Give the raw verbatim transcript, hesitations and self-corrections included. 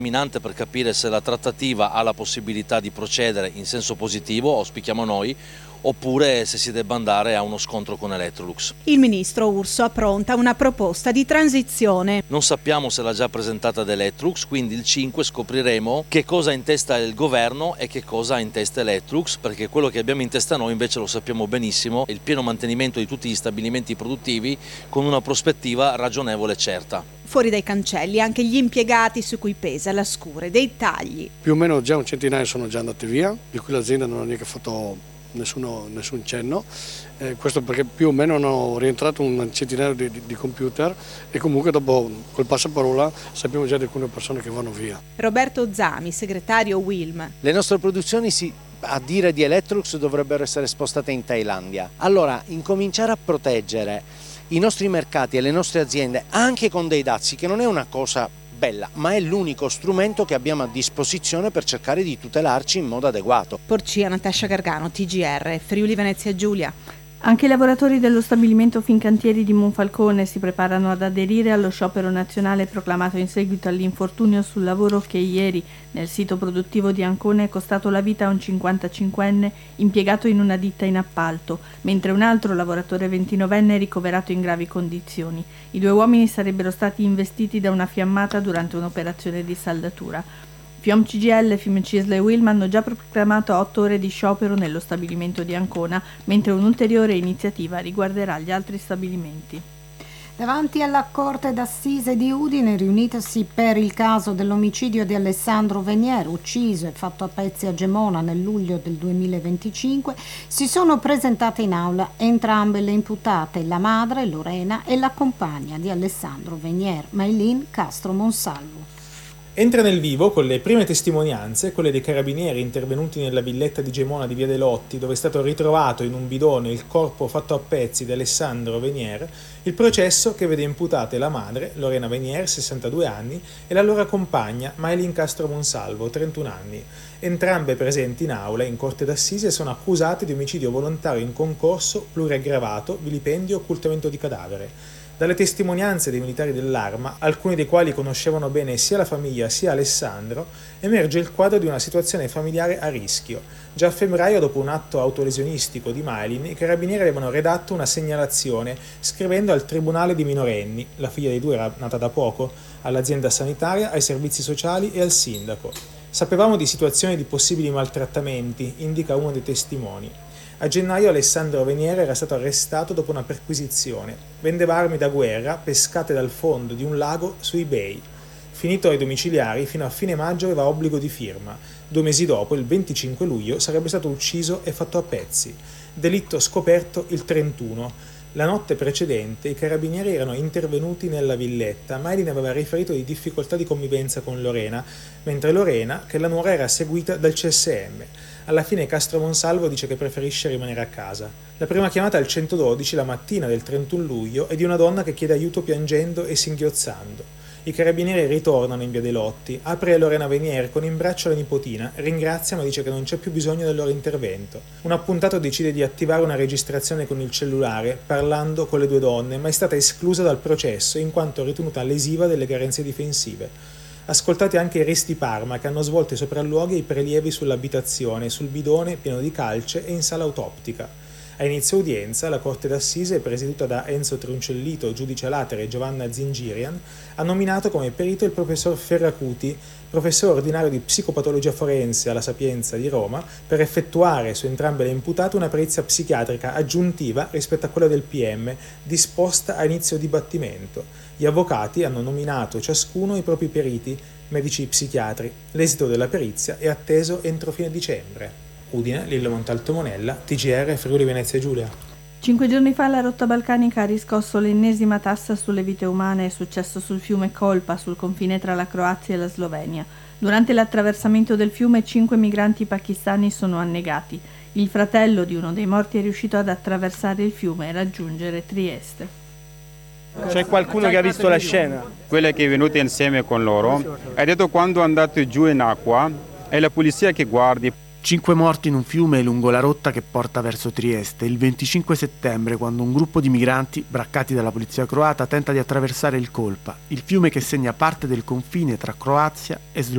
Minante per capire se la trattativa ha la possibilità di procedere in senso positivo, auspichiamo noi, oppure se si debba andare a uno scontro con Electrolux. Il ministro Urso appronta una proposta di transizione. Non sappiamo se l'ha già presentata ad Electrolux, quindi il cinque scopriremo che cosa ha in testa il governo e che cosa ha in testa Electrolux, perché quello che abbiamo in testa noi invece lo sappiamo benissimo, il pieno mantenimento di tutti gli stabilimenti produttivi con una prospettiva ragionevole e certa. Fuori dai cancelli anche gli impiegati su cui pesa la scure dei tagli. Più o meno già un centinaio sono già andati via, di cui l'azienda non ha neanche fatto nessuno, nessun cenno, eh, questo perché più o meno hanno rientrato un centinaio di, di, di computer e comunque dopo col passaparola sappiamo già di alcune persone che vanno via. Roberto Zami, segretario Wilm. Le nostre produzioni si... a dire di Electrolux dovrebbero essere spostate in Thailandia. Allora, incominciare a proteggere i nostri mercati e le nostre aziende anche con dei dazi, che non è una cosa bella, ma è l'unico strumento che abbiamo a disposizione per cercare di tutelarci in modo adeguato. Porcia, Natascia Gargano, T G R, Friuli Venezia Giulia. Anche i lavoratori dello stabilimento Fincantieri di Monfalcone si preparano ad aderire allo sciopero nazionale proclamato in seguito all'infortunio sul lavoro che ieri nel sito produttivo di Ancona è costato la vita a un cinquantacinquenne impiegato in una ditta in appalto, mentre un altro lavoratore ventinovenne è ricoverato in gravi condizioni. I due uomini sarebbero stati investiti da una fiammata durante un'operazione di saldatura. Fiom C G L, Fiumicisle e Wilm hanno già proclamato otto ore di sciopero nello stabilimento di Ancona, mentre un'ulteriore iniziativa riguarderà gli altri stabilimenti. Davanti alla Corte d'Assise di Udine, riunitasi per il caso dell'omicidio di Alessandro Venier, ucciso e fatto a pezzi a Gemona nel luglio del duemilaventicinque, si sono presentate in aula entrambe le imputate, la madre Lorena e la compagna di Alessandro Venier, Maylin Castro Monsalvo. Entra nel vivo con le prime testimonianze, quelle dei carabinieri intervenuti nella villetta di Gemona di Via dei Lotti, dove è stato ritrovato in un bidone il corpo fatto a pezzi di Alessandro Venier, il processo che vede imputate la madre, Lorena Venier, sessantadue anni, e la loro compagna, Maylin Castro Monsalvo, trentuno anni. Entrambe presenti in aula in corte d'assise sono accusate di omicidio volontario in concorso, pluriaggravato, vilipendio e occultamento di cadavere. Dalle testimonianze dei militari dell'Arma, alcuni dei quali conoscevano bene sia la famiglia sia Alessandro, emerge il quadro di una situazione familiare a rischio. Già a febbraio, dopo un atto autolesionistico di Maylin, i carabinieri avevano redatto una segnalazione scrivendo al Tribunale di minorenni, la figlia dei due era nata da poco, all'azienda sanitaria, ai servizi sociali e al sindaco. Sapevamo di situazioni di possibili maltrattamenti, indica uno dei testimoni. A gennaio Alessandro Venier era stato arrestato dopo una perquisizione. Vendeva armi da guerra pescate dal fondo di un lago su eBay. Finito ai domiciliari, fino a fine maggio aveva obbligo di firma. Due mesi dopo, il venticinque luglio, sarebbe stato ucciso e fatto a pezzi. Delitto scoperto il trentuno. La notte precedente i carabinieri erano intervenuti nella villetta. Maylin aveva riferito di difficoltà di convivenza con Lorena, mentre Lorena che la nuora era seguita dal C S M. Alla fine Castro Monsalvo dice che preferisce rimanere a casa. La prima chiamata al centododici la mattina del trentuno luglio è di una donna che chiede aiuto piangendo e singhiozzando. I carabinieri ritornano in Via dei Lotti, apre Lorena Venier con in braccio la nipotina, ringrazia ma dice che non c'è più bisogno del loro intervento. Un appuntato decide di attivare una registrazione con il cellulare, parlando con le due donne, ma è stata esclusa dal processo in quanto ritenuta lesiva delle garanzie difensive. Ascoltate anche i resti Parma che hanno svolto i sopralluoghi e i prelievi sull'abitazione, sul bidone pieno di calce e in sala autoptica. A inizio udienza, la Corte d'Assise, presieduta da Enzo Truncellito, giudice latere e Giovanna Zingirian, ha nominato come perito il professor Ferracuti, professore ordinario di psicopatologia forense alla Sapienza di Roma, per effettuare su entrambe le imputate una perizia psichiatrica aggiuntiva rispetto a quella del P M, disposta a inizio dibattimento. Gli avvocati hanno nominato ciascuno i propri periti, medici psichiatri. L'esito della perizia è atteso entro fine dicembre. Udine, Lillo Montalto Monella, T G R, Friuli Venezia Giulia. Cinque giorni fa la rotta balcanica ha riscosso l'ennesima tassa sulle vite umane, è successo sul fiume Kolpa, sul confine tra la Croazia e la Slovenia. Durante l'attraversamento del fiume cinque migranti pakistani sono annegati. Il fratello di uno dei morti è riuscito ad attraversare il fiume e raggiungere Trieste. C'è qualcuno che ha visto la scena? Quella che è venuta insieme con loro ha detto quando andate giù in acqua è la polizia che guardi. Cinque morti in un fiume lungo la rotta che porta verso Trieste il venticinque settembre, quando un gruppo di migranti, braccati dalla polizia croata, tenta di attraversare il Kolpa, il fiume che segna parte del confine tra Croazia e Slovenia.